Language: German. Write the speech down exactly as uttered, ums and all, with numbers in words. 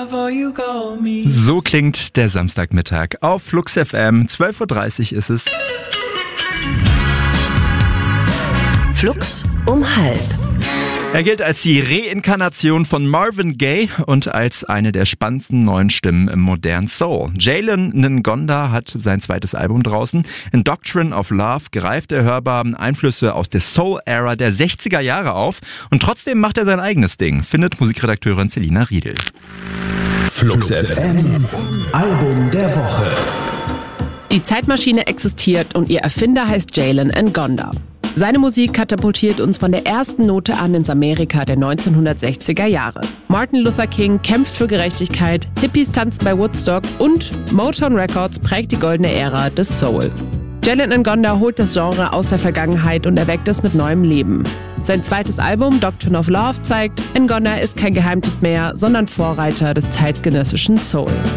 So klingt der Samstagmittag auf Flux F M. zwölf Uhr dreißig ist es. Flux um halb. Er gilt als die Reinkarnation von Marvin Gaye und als eine der spannendsten neuen Stimmen im modernen Soul. Jalen Ngonda hat sein zweites Album draußen. In Doctrine of Love greift er hörbar Einflüsse aus der Soul-Ära der sechziger Jahre auf und trotzdem macht er sein eigenes Ding, findet Musikredakteurin Selina Riedel. Flux F M, Album der Woche. Die Zeitmaschine existiert und ihr Erfinder heißt Jalen Ngonda. Seine Musik katapultiert uns von der ersten Note an ins Amerika der neunzehnhundertsechziger Jahre. Martin Luther King kämpft für Gerechtigkeit, Hippies tanzen bei Woodstock und Motown Records prägt die goldene Ära des Soul. Jalen Ngonda holt das Genre aus der Vergangenheit und erweckt es mit neuem Leben. Sein zweites Album Doctrine of Love zeigt, Ngonda ist kein Geheimtipp mehr, sondern Vorreiter des zeitgenössischen Soul.